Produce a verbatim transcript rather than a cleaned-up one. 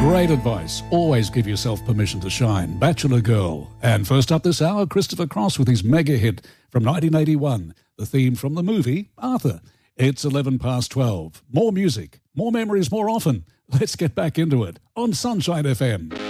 Great advice. Always give yourself permission to shine. Bachelor Girl. And first up this hour, Christopher Cross with his mega hit from nineteen eighty-one, the theme from the movie Arthur. It's eleven past twelve. More music, more memories, more often. Let's get back into it on Sunshine F M.